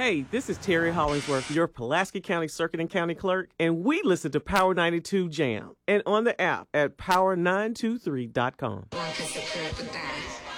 Hey, this is Terry Hollingsworth, your Pulaski County Circuit and County Clerk, and we listen to Power 92 Jam and on the app at power923.com. Life is a perfect dance.